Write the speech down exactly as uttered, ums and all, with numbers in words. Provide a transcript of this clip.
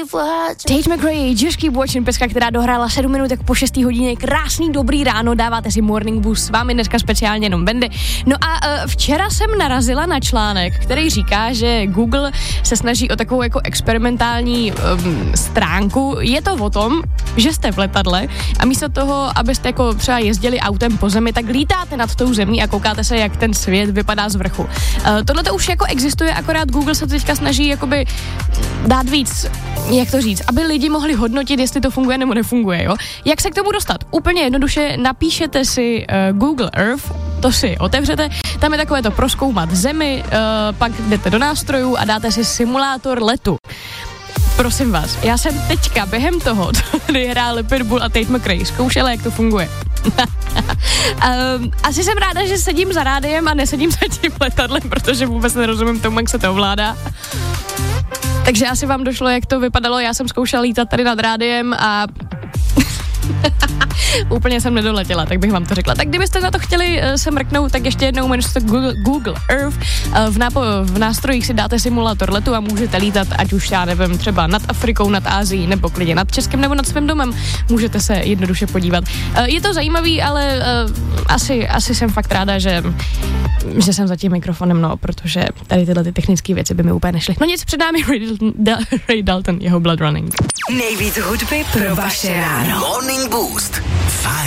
Tate McRae, Just Keep Watching, peska, která dohrála sedm minut jak po šestý hodině. Krásný, dobrý ráno, dáváte si Morning Boost, s vámi dneska speciálně jenom Bendy. No a uh, včera jsem narazila na článek, který říká, že Google se snaží o takovou jako experimentální um, stránku. Je to o tom, že jste v letadle a místo toho, abyste jako třeba jezdili autem po zemi, tak lítáte nad tou zemí a koukáte se, jak ten svět vypadá z vrchu. Uh, Tohle to už jako existuje, akorát Google se teďka snaží jakoby dát víc, jak to říct, aby lidi mohli hodnotit, jestli to funguje nebo nefunguje, jo. Jak se k tomu dostat? Úplně jednoduše napíšete si uh, Google Earth, to si otevřete, tam je takové to prozkoumat zemi, uh, pak jdete do nástrojů a dáte si simulátor letu. Prosím vás, já jsem teďka během toho, kdy hráli Pitbull a Tate McRae, zkoušela, jak to funguje. um, asi jsem ráda, že sedím za rádiem a nesedím za tím letadlem, protože vůbec nerozumím tomu, jak se to ovládá. Takže asi vám došlo, jak to vypadalo. Já jsem zkoušela lítat tady nad rádiem a úplně jsem nedoletěla, tak bych vám to řekla. Tak kdybyste na to chtěli uh, se mrknout, tak ještě jednou jmenujte Google, Google Earth. Uh, v, nápo, v nástrojích si dáte simulátor letu a můžete lítat, ať už já nevím, třeba nad Afrikou, nad Ázií, nebo klidně nad Českem, nebo nad svým domem. Můžete se jednoduše podívat. Uh, je to zajímavý, ale uh, asi, asi jsem fakt ráda, že, že jsem za tím mikrofonem, no, protože tady tyhle ty technické věci by mi úplně nešly. No nic, před námi Ray, Dal- Ray Dalton, jeho Blood Running. Nejvíc hudby pro vaše ráno. Morning Boost. Fajn.